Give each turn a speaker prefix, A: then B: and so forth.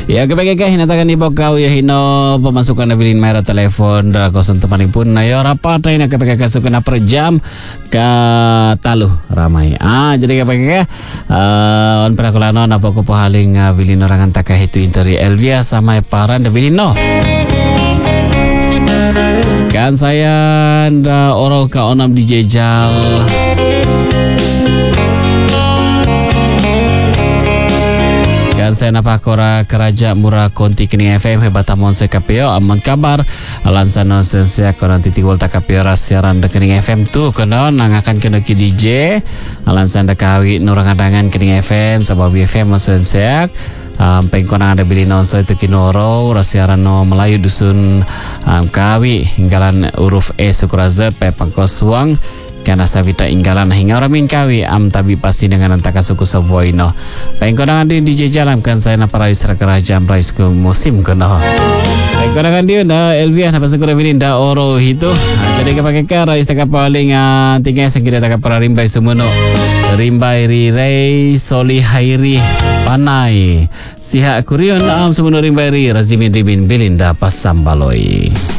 A: Ya kebagaikan hinatakan ibu kau ya hino pemasukan na bilin mayra telepon da kosan teman pun na ya rapat na kebagaikan sukuna per jam ke talu ramai. Jadi kebagaikan on perakulano na poko pahaling bilin orang antaka itu interi Elvia sama paran da bilin no. Kan saya da oro ka onam dijejal. Kan saya napakora keraja murah konti kini FM hebatamon se KPO amon kabar alansano sensia koran titik volta KPO siaran de kini FM tu kono nangakan kena ki DJ alansan de kawi nurang adangan kini FM sabab FM sensia pengkonang ada bili nonso itu kinoro rasiaran no Melayu dusun kawi hinggalan huruf E sukuraze pe pangkoswang karena savita inggalan hingga orang min kawi tabi pasti dengan antaka suku Savoy no pengkonang ada DJ jalan kan saya na para wisra kerajaan rais ke musim kono pengkonang dia na Elvia na pasang kura bilin da oro itu jadi kapakeka rais taka paling tinggal sekira taka para rimbai sumuno rimbai rirei soli hairi panai siha kurion sumuno rimbai ri razimin ribin bilinda pasambaloi.